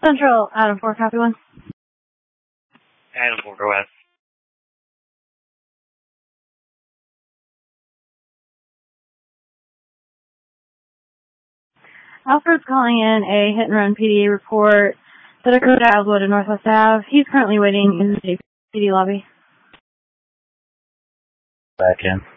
Central, Adam 4, copy 1. Adam 4, go ahead. Alfred's calling in a hit-and-run PD report to Dakota Ellswood and Northwest Ave. He's currently waiting in the PD lobby. Back in.